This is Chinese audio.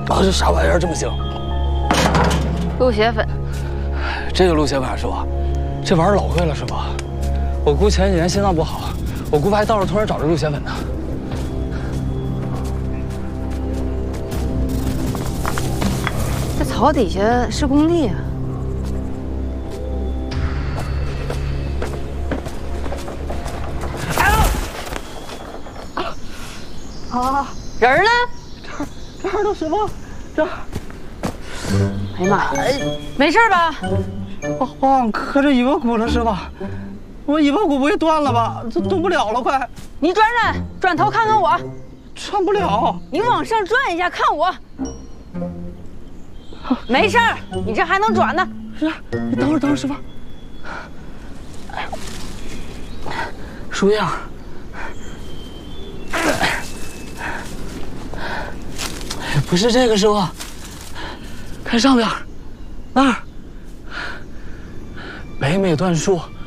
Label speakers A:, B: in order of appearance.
A: 啊，这啥玩意儿这么腥？
B: 鹿血粉。
A: 这个鹿血粉师傅，这玩意儿老贵了，师傅。我姑前几年心脏不好，我姑还到处托人找这鹿血粉呢。
B: 这草底下是工地啊。
A: 啊，
B: 人呢？
A: 这儿呢，师傅，这。
B: 哎呀妈呀，没事吧？
A: 我好像磕着尾巴骨了，师傅，我尾巴骨不会断了吧？这动不了了，快！
B: 你转转，转头看看我。
A: 转不了。
B: 你往上转一下，看我。没事儿，你这还能转呢。
A: 是，你等会儿，师傅。输液。 不是这个，师傅，看上边，那儿，北美椴树